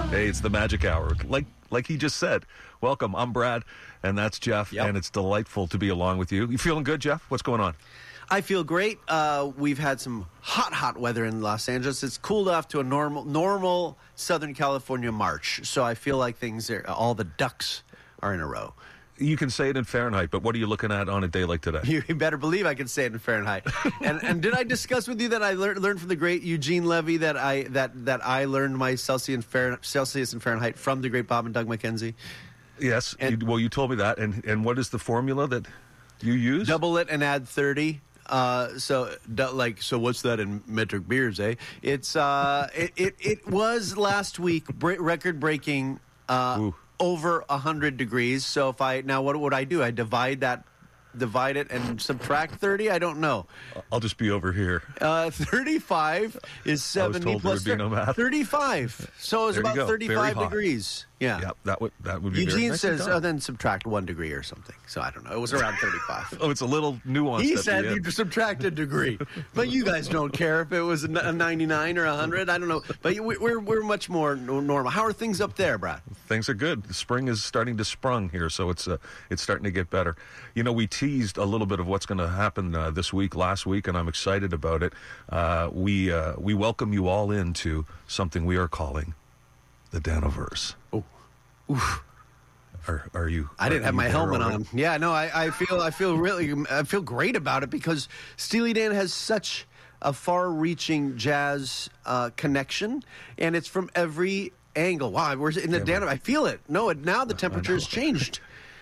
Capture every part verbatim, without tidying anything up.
Hey, it's the Magic Hour. Like like he just said, welcome, I'm Brad, and that's Jeff, yep. and it's delightful to be along with you. You feeling good, Jeff? What's going on? I feel great. Uh, we've had some hot, hot weather in Los Angeles. It's cooled off to a normal, normal Southern California March, so I feel like things are, all the ducks are in a row. You can say it in Fahrenheit, but what are you looking at on a day like today? You better believe I can say it in Fahrenheit. and and did I discuss with you that I learned learned from the great Eugene Levy that I that that I learned my Celsius and Fahrenheit, Celsius and Fahrenheit from the great Bob and Doug McKenzie? Yes. And, you, well, you told me that. And and what is the formula that you use? Double it and add thirty. Uh, so like so, what's that in metric beers? Eh? It's uh, it, it it was last week bre- record breaking. Uh, Ooh. Over one hundred degrees. So if I now what would I do? I divide that divide it and subtract thirty? I don't know. I'll just be over here. Uh, thirty-five is seventy I was told plus there would be no math. thirty-five. So it's There you about go. thirty-five Very hot. degrees. Yeah. Yeah, that would that would be very Eugene nicely says, done. oh, then subtract one degree or something. So I don't know. It was around thirty-five. Oh, it's a little nuanced. He at the said end. you subtract a degree, but you guys don't care if it was a ninety-nine or a hundred. I don't know, but we- we're we're much more normal. How are things up there, Brad? Things are good. The spring is starting to sprung here, so it's uh, it's starting to get better. You know, we teased a little bit of what's going to happen uh, this week, last week, and I'm excited about it. Uh, we uh, we welcome you all into something we are calling the Daniverse. Oh, oof. Are, are you? I didn't are have you my there helmet already? on. Yeah, no, I, I feel I feel really I feel great about it because Steely Dan has such a far-reaching jazz uh, connection, and it's from every angle. Wow, we're in the Yeah, Dan. I feel it. No, it, now the temperature has changed.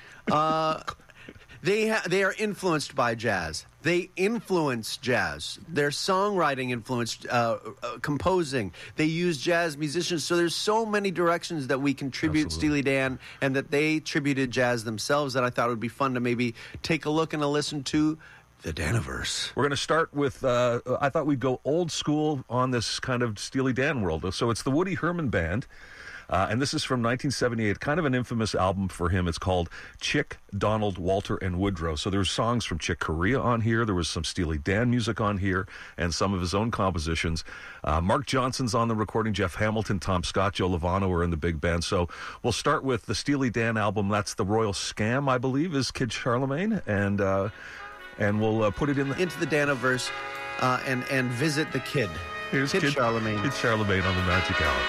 Uh, they ha- they are influenced by jazz. They influence jazz. Their songwriting influenced uh, uh, composing. They use jazz musicians. So there's so many directions that we contribute Absolutely. Steely Dan, and that they tributed jazz themselves. That I thought it would be fun to maybe take a look and a listen to the Daniverse. We're going to start with, uh, I thought we'd go old school on this kind of Steely Dan world. So it's the Woody Herman Band, uh, and this is from nineteen seventy-eight, kind of an infamous album for him. It's called Chick, Donald, Walter, and Woodrow. So there's songs from Chick Corea on here. There was some Steely Dan music on here, and some of his own compositions. Uh, Mark Johnson's on the recording. Jeff Hamilton, Tom Scott, Joe Lovano are in the big band. So we'll start with the Steely Dan album. That's the Royal Scam, I believe, is Kid Charlemagne, and... Uh, And we'll uh, put it in the... Into the Daniverse uh, and, and visit the kid. Here's Kid, Kid Charlemagne. Kid Charlemagne on the Magic Hour.